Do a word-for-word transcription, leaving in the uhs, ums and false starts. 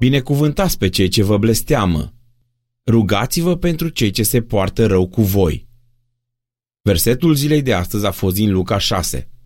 Binecuvântați pe cei ce vă blesteamă. Rugați-vă pentru cei ce se poartă rău cu voi. Versetul zilei de astăzi a fost din Luca șase.